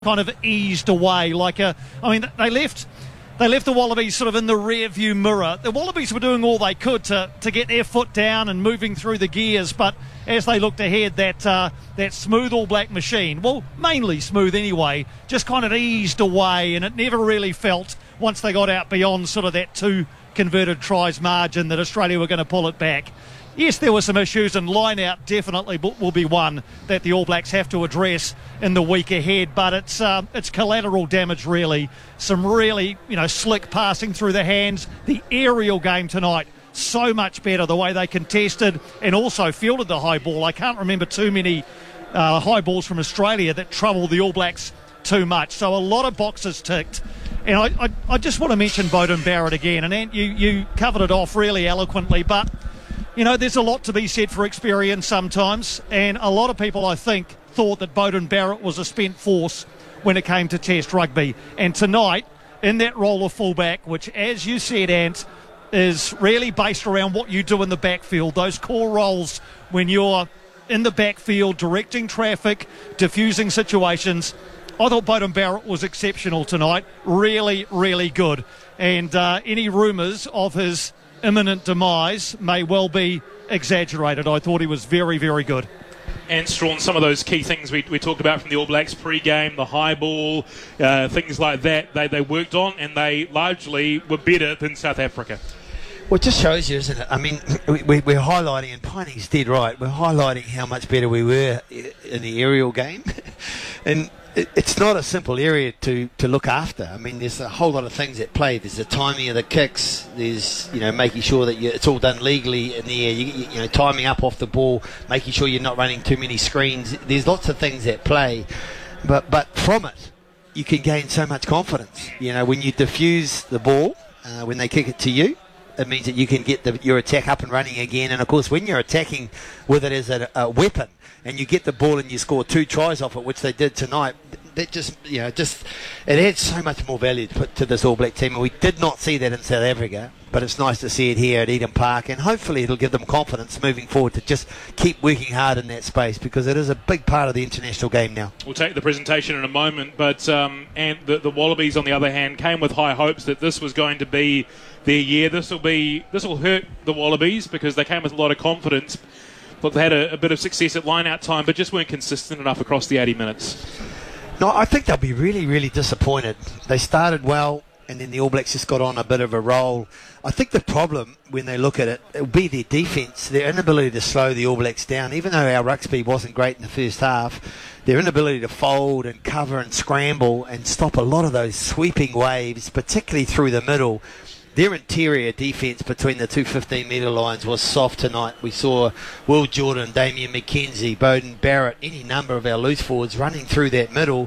kind of eased away they left the Wallabies sort of in the rear view mirror. The Wallabies were doing all they could to get their foot down and moving through the gears, but as they looked ahead, that smooth All Black machine, well, mainly smooth anyway, just kind of eased away, and it never really felt, once they got out beyond sort of that 2 converted tries margin, that Australia were going to pull it back. Yes, there were some issues, and line-out definitely will be one that the All Blacks have to address in the week ahead, but it's collateral damage, really. Some really, slick passing through the hands. The aerial game tonight, so much better, the way they contested and also fielded the high ball. I can't remember too many high balls from Australia that troubled the All Blacks too much. So a lot of boxes ticked. And I just want to mention Beauden Barrett again, and Ant, you covered it off really eloquently, but there's a lot to be said for experience sometimes, and a lot of people, I think, thought that Beauden Barrett was a spent force when it came to Test rugby. And tonight, in that role of fullback, which, as you said, Ant, is really based around what you do in the backfield, those core roles when you're in the backfield, directing traffic, diffusing situations. I thought Beauden Barrett was exceptional tonight, really, really good. And any rumours of his imminent demise may well be exaggerated. I thought he was very, very good. And Strawn, some of those key things we talked about from the All Blacks pre-game, the high ball, things like that, they worked on, and they largely were better than South Africa. Well, it just shows you, isn't it? I mean, we're highlighting, and Piney's dead right, we're highlighting how much better we were in the aerial game. And it's not a simple area to look after. I mean, there's a whole lot of things at play. There's the timing of the kicks. There's, making sure that it's all done legally in the air. Timing up off the ball, making sure you're not running too many screens. There's lots of things at play. But from it, you can gain so much confidence. When you diffuse the ball, when they kick it to you, it means that you can get your attack up and running again. And, of course, when you're attacking with it as a weapon, and you get the ball and you score 2 tries off it, which they did tonight, that just it adds so much more value to put to this All Black team. And we did not see that in South Africa, but it's nice to see it here at Eden Park, and hopefully it'll give them confidence moving forward to just keep working hard in that space, because it is a big part of the international game now. We'll take the presentation in a moment, but and the Wallabies, on the other hand, came with high hopes that this was going to be their year. This will hurt the Wallabies, because they came with a lot of confidence. But they had a bit of success at line-out time, but just weren't consistent enough across the 80 minutes. No, I think they'll be really, really disappointed. They started well, and then the All Blacks just got on a bit of a roll. I think the problem, when they look at it, will be their defence, their inability to slow the All Blacks down. Even though our ruck speed wasn't great in the first half, their inability to fold and cover and scramble and stop a lot of those sweeping waves, particularly through the middle. Their interior defence between the two 15-metre lines was soft tonight. We saw Will Jordan, Damian McKenzie, Beauden Barrett, any number of our loose forwards running through that middle.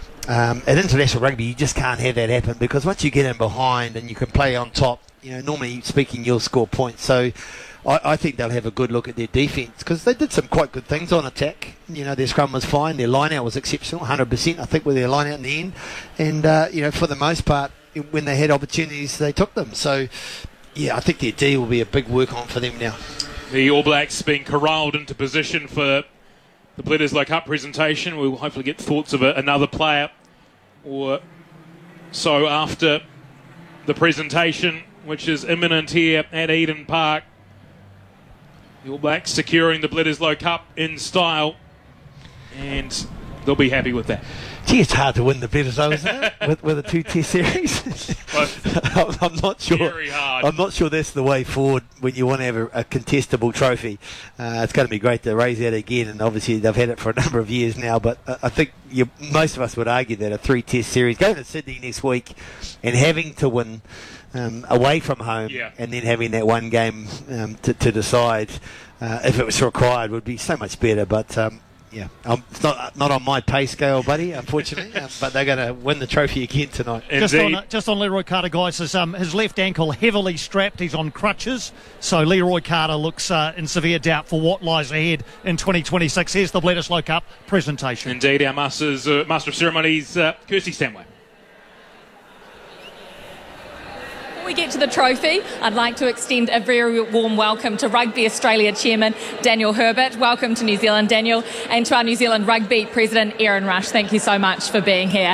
At international rugby, you just can't have that happen, because once you get in behind and you can play on top, normally speaking, you'll score points. So I think they'll have a good look at their defence, because they did some quite good things on attack. Their scrum was fine. Their line-out was exceptional, 100%, I think, with their line-out in the end. And, for the most part, when they had opportunities, they took them. So, I think their D will be a big work on for them now. The All Blacks being corralled into position for the Bledisloe Cup presentation. We'll hopefully get thoughts of another player or so after the presentation, which is imminent here at Eden Park. The All Blacks securing the Bledisloe Cup in style, and they'll be happy with that. Gee, it's hard to win the Bledisloe, isn't it? with a 2-test series. I'm not sure. Very hard. I'm not sure that's the way forward when you want to have a contestable trophy. It's going to be great to raise that again, and obviously they've had it for a number of years now. But I think most of us would argue that a 3-test series, going to Sydney next week, and having to win away from home, and then having that one game to decide if it was required, would be so much better. But it's not on my pay scale, buddy, unfortunately. But they're going to win the trophy again tonight. Just on Leroy Carter, guys, his left ankle heavily strapped. He's on crutches. So Leroy Carter looks in severe doubt for what lies ahead in 2026. Here's the Bledisloe Cup presentation. Indeed, our Master of Ceremonies, Kirsty Stanway. we get to the trophy, I'd like to extend a very warm welcome to Rugby Australia Chairman Daniel Herbert. Welcome to New Zealand, Daniel, and to our New Zealand Rugby President Aaron Rush. Thank you so much for being here.